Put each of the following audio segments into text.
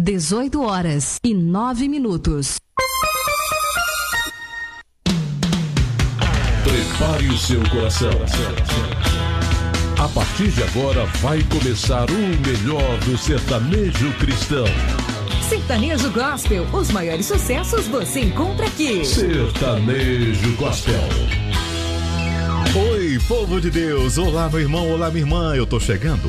18h09. Prepare o seu coração. A partir de agora vai começar o melhor do sertanejo cristão. Sertanejo Gospel, os maiores sucessos você encontra aqui. Sertanejo Gospel. Oi, povo de Deus, olá meu irmão, olá minha irmã, eu tô chegando,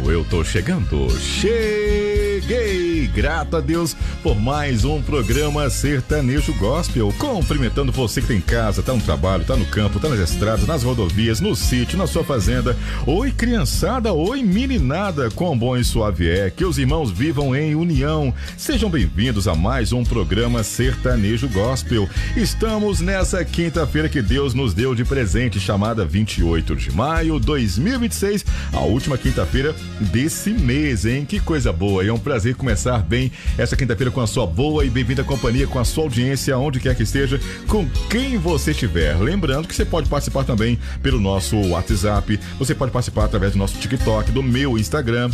cheguei, grato a Deus por mais um programa Sertanejo Gospel, cumprimentando você que tá em casa, tá no trabalho, tá no campo, tá nas estradas, nas rodovias, no sítio, na sua fazenda. Oi criançada, oi meninada, quão bom e suave é, que os irmãos vivam em união. Sejam bem-vindos a mais um programa Sertanejo Gospel. Estamos nessa quinta-feira que Deus nos deu de presente, chamada 28 de maio de 2026, a última quinta-feira desse mês, hein? Que coisa boa, é um prazer começar bem essa quinta-feira com a sua boa e bem-vinda companhia, com a sua audiência, onde quer que esteja, com quem você estiver. Lembrando que você pode participar também pelo nosso WhatsApp, você pode participar através do nosso TikTok, do meu Instagram,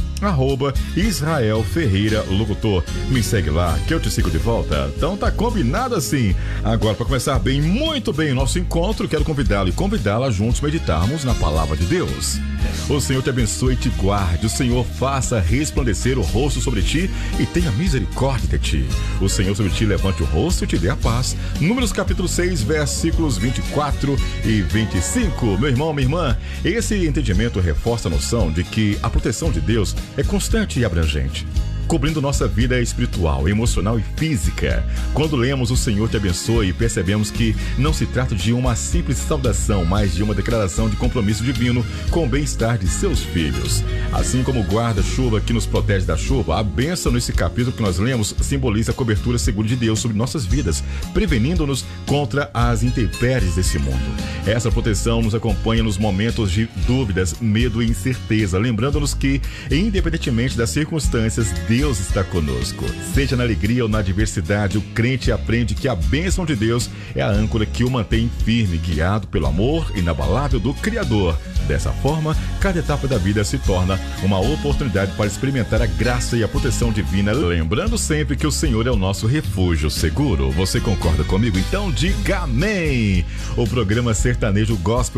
@IsraelFerreiraLocutor. Me segue lá, que eu te sigo de volta. Então tá combinado assim. Agora, para começar bem, muito bem o nosso encontro, quero convidá-lo e convidá-la juntos meditarmos na palavra de Deus. O Senhor te abençoe e te guarde, o Senhor faça resplandecer o rosto sobre ti e tenha misericórdia de ti. O Senhor sobre ti levante o rosto e te dê a paz. Números capítulo 6, versículos 24 e 25. Meu irmão, minha irmã, esse entendimento reforça a noção de que a proteção de Deus é constante e abrangente, cobrindo nossa vida espiritual, emocional e física. Quando lemos o Senhor te abençoe, percebemos que não se trata de uma simples saudação, mas de uma declaração de compromisso divino com o bem-estar de seus filhos. Assim como o guarda-chuva que nos protege da chuva, a bênção nesse capítulo que nós lemos simboliza a cobertura segura de Deus sobre nossas vidas, prevenindo-nos contra as intempéries desse mundo. Essa proteção nos acompanha nos momentos de dúvidas, medo e incerteza, lembrando-nos que, independentemente das circunstâncias, Deus está conosco. Seja na alegria ou na adversidade, o crente aprende que a bênção de Deus é a âncora que o mantém firme, guiado pelo amor inabalável do Criador. Dessa forma, cada etapa da vida se torna uma oportunidade para experimentar a graça e a proteção divina, lembrando sempre que o Senhor é o nosso refúgio seguro. Você concorda comigo? Então diga amém! O programa Sertanejo Gospel